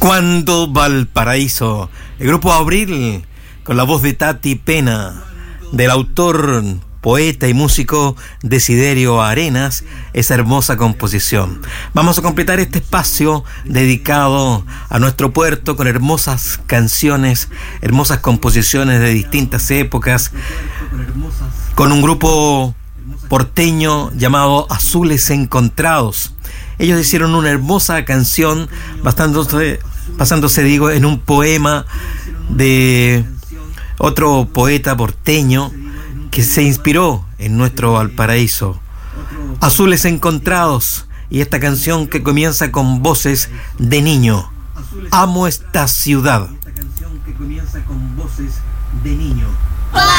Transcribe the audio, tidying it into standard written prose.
Cuando Valparaíso, el grupo Abril, con la voz de Tati Pena, del autor, poeta y músico Desiderio Arenas, esa hermosa composición. Vamos a completar este espacio dedicado a nuestro puerto con hermosas canciones, hermosas composiciones de distintas épocas, con un grupo porteño llamado Azules Encontrados. Ellos hicieron una hermosa canción basándose, digo, en un poema de otro poeta porteño que se inspiró en nuestro Valparaíso. Azules Encontrados, y esta canción que comienza con voces de niño. Amo esta ciudad.